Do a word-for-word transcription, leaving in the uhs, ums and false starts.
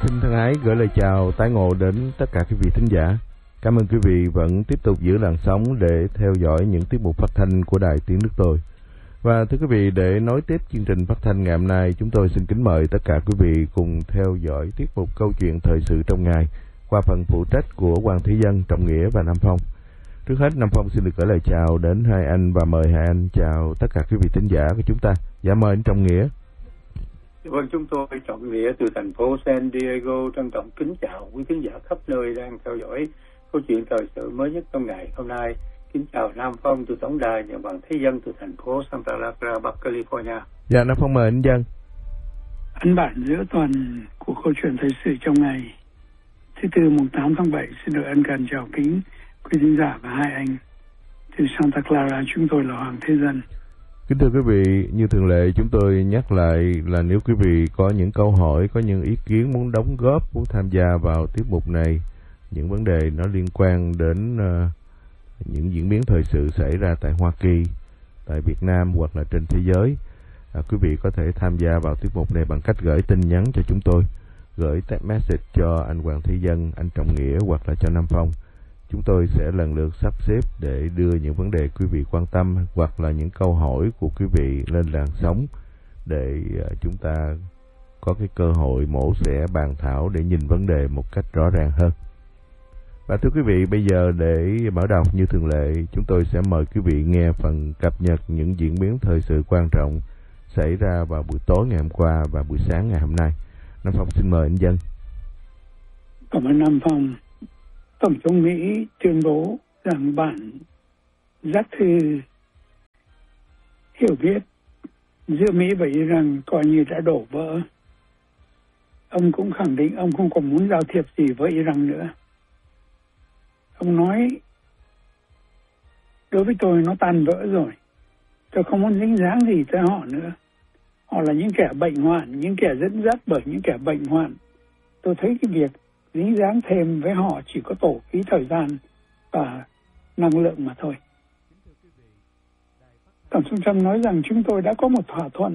Xin thân ái gửi lời chào tái ngộ đến tất cả quý vị thính giả. Cảm ơn quý vị vẫn tiếp tục giữ làn sóng để theo dõi những tiết mục phát thanh của Đài Tiếng Nước Tôi. Và thưa quý vị, để nối tiếp chương trình phát thanh ngày hôm nay, chúng tôi xin kính mời tất cả quý vị cùng theo dõi tiết mục câu chuyện thời sự trong ngày qua phần phụ trách của Hoàng Thế Dân, Trọng Nghĩa và Nam Phong. Trước hết, Nam Phong xin được gửi lời chào đến hai anh và mời hai anh chào tất cả quý vị thính giả của chúng ta. Dạ mời anh Trọng Nghĩa. Vâng, chúng tôi Trọng Nghĩa từ thành phố San Diego trân trọng kính chào quý khán giả khắp nơi đang theo dõi câu chuyện thời sự mới nhất trong ngày hôm nay. Kính chào Nam Phong từ tổng đài và Hoàng Thế Dân từ thành phố Santa Clara, Bắc California. Dạ, Nam Phong mời anh Dân. Ấn bản giữa tuần của câu chuyện thời sự trong ngày thứ tư mùng tám tháng bảy xin được ân cần chào kính quý khán giả và hai anh từ Santa Clara. Chúng tôi là Hoàng Thế Dân. Kính thưa quý vị, như thường lệ chúng tôi nhắc lại là nếu quý vị có những câu hỏi, có những ý kiến muốn đóng góp, muốn tham gia vào tiết mục này, những vấn đề nó liên quan đến uh, những diễn biến thời sự xảy ra tại Hoa Kỳ, tại Việt Nam hoặc là trên thế giới, à, quý vị có thể tham gia vào tiết mục này bằng cách gửi tin nhắn cho chúng tôi, gửi text message cho anh Hoàng Thế Dân, anh Trọng Nghĩa hoặc là cho Nam Phong. Chúng tôi sẽ lần lượt sắp xếp để đưa những vấn đề quý vị quan tâm hoặc là những câu hỏi của quý vị lên làn sóng để chúng ta có cái cơ hội mổ xẻ bàn thảo để nhìn vấn đề một cách rõ ràng hơn. Và thưa quý vị, bây giờ để mở đầu như thường lệ, chúng tôi sẽ mời quý vị nghe phần cập nhật những diễn biến thời sự quan trọng xảy ra vào buổi tối ngày hôm qua và buổi sáng ngày hôm nay. Nam Phong xin mời anh Dân. Cảm ơn Nam Phong. Tổng thống Mỹ tuyên bố rằng bản giác thư hiểu biết giữa Mỹ và Iran coi như đã đổ vỡ. Ông cũng khẳng định ông không còn muốn giao thiệp gì với Iran nữa. Ông nói, đối với tôi nó tan vỡ rồi. Tôi không muốn dính dáng gì tới họ nữa. Họ là những kẻ bệnh hoạn, những kẻ dẫn dắt bởi những kẻ bệnh hoạn. Tôi thấy cái việc dính dáng thêm với họ chỉ có tổ phí thời gian và năng lượng mà thôi. Tổng thống Trump nói rằng chúng tôi đã có một thỏa thuận